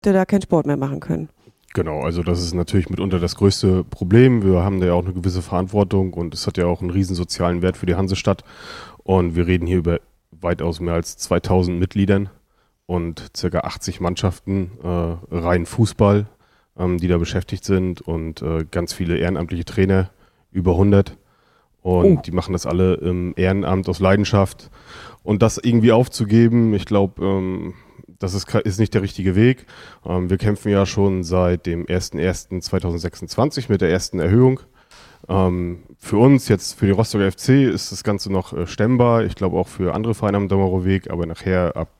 da keinen Sport mehr machen können. Genau, also das ist natürlich mitunter das größte Problem. Wir haben da ja auch eine gewisse Verantwortung und es hat ja auch einen riesen sozialen Wert für die Hansestadt. Und wir reden hier über weitaus mehr als 2000 Mitgliedern und circa 80 Mannschaften, rein Fußball, die da beschäftigt sind und ganz viele ehrenamtliche Trainer, über 100. Und die machen das alle im Ehrenamt aus Leidenschaft. Und das irgendwie aufzugeben, ich glaube, das ist nicht der richtige Weg. Wir kämpfen ja schon seit dem 01.01.2026 mit der ersten Erhöhung. Für uns, jetzt für die Rostocker FC, ist das Ganze noch stemmbar. Ich glaube auch für andere Vereine am Dammerower Weg. Aber nachher ab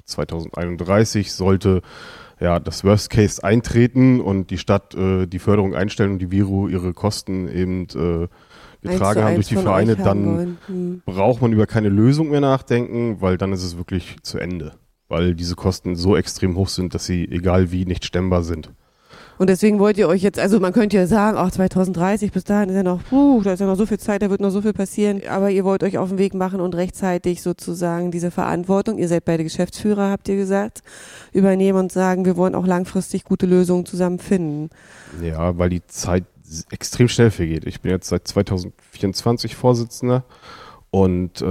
2031 sollte ja das Worst Case eintreten und die Stadt die Förderung einstellen und die Viru ihre Kosten eben getragen haben durch die Vereine. Dann braucht man über keine Lösung mehr nachdenken, weil dann ist es wirklich zu Ende. Weil diese Kosten so extrem hoch sind, dass sie, egal wie, nicht stemmbar sind. Und deswegen wollt ihr euch jetzt, also man könnte ja sagen, 2030, bis dahin ist ja noch, da ist ja noch so viel Zeit, da wird noch so viel passieren, aber ihr wollt euch auf den Weg machen und rechtzeitig sozusagen diese Verantwortung, ihr seid beide Geschäftsführer, habt ihr gesagt, übernehmen und sagen, wir wollen auch langfristig gute Lösungen zusammen finden. Ja, weil die Zeit extrem schnell vergeht. Ich bin jetzt seit 2024 Vorsitzender und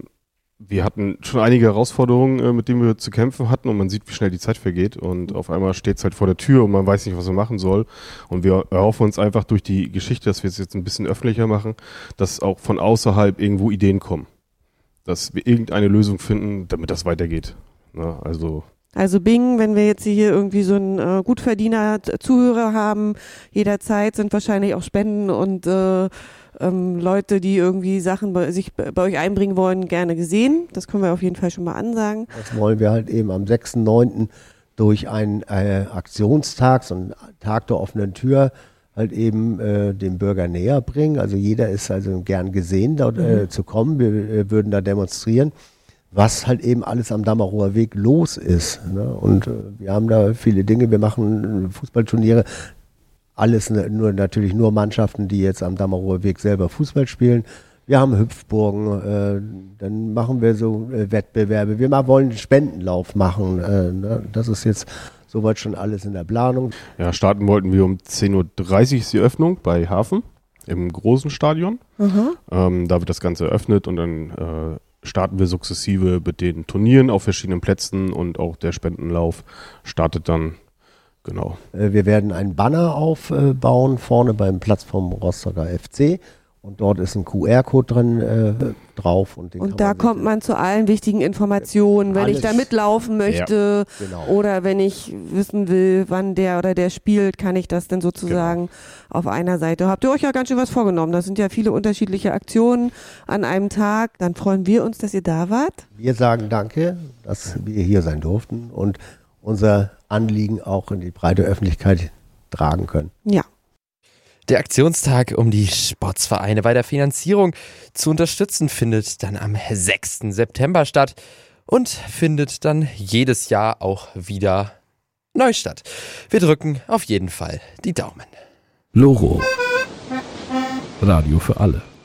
wir hatten schon einige Herausforderungen, mit denen wir zu kämpfen hatten und man sieht, wie schnell die Zeit vergeht und auf einmal steht es halt vor der Tür und man weiß nicht, was man machen soll und wir erhoffen uns einfach durch die Geschichte, dass wir es jetzt ein bisschen öffentlicher machen, dass auch von außerhalb irgendwo Ideen kommen, dass wir irgendeine Lösung finden, damit das weitergeht. Na, Also Bing, wenn wir jetzt hier irgendwie so einen Gutverdiener Zuhörer haben, jederzeit sind wahrscheinlich auch Spenden und Leute, die irgendwie Sachen sich bei euch einbringen wollen, gerne gesehen. Das können wir auf jeden Fall schon mal ansagen. Das wollen wir halt eben am 6.9. durch einen Aktionstag, so einen Tag der offenen Tür, halt eben dem Bürger näher bringen. Also jeder ist also gern gesehen, dort zu kommen. Wir würden da demonstrieren, was halt eben alles am Dammerower Weg los ist. Ne? Und wir haben da viele Dinge. Wir machen Fußballturniere. Alles natürlich nur Mannschaften, die jetzt am Dammerower Weg selber Fußball spielen. Wir haben Hüpfburgen, dann machen wir so Wettbewerbe. Wir wollen einen Spendenlauf machen. Ne? Das ist jetzt soweit schon alles in der Planung. Ja, starten wollten wir um 10.30 Uhr ist die Öffnung bei Hafen im großen Stadion. Da wird das Ganze eröffnet und dann starten wir sukzessive mit den Turnieren auf verschiedenen Plätzen und auch der Spendenlauf startet dann. Genau. Wir werden einen Banner aufbauen, vorne beim Platz vom Rostocker FC. Und dort ist ein QR-Code drin drauf. Und da kommt man zu allen wichtigen Informationen, wenn ich da mitlaufen möchte oder wenn ich wissen will, wann der oder der spielt, kann ich das dann sozusagen auf einer Seite. Habt ihr euch ja ganz schön was vorgenommen. Das sind ja viele unterschiedliche Aktionen an einem Tag. Dann freuen wir uns, dass ihr da wart. Wir sagen danke, dass wir hier sein durften und unser Anliegen auch in die breite Öffentlichkeit tragen können. Ja. Der Aktionstag, um die Sportsvereine bei der Finanzierung zu unterstützen, findet dann am 6. September statt und findet dann jedes Jahr auch wieder neu statt. Wir drücken auf jeden Fall die Daumen. Loro. Radio für alle.